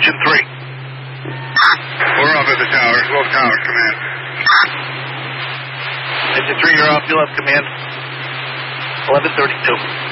Engine 3. We're off at the towers. Both towers, command. Engine 3, you're off. You'll have command. 11:32.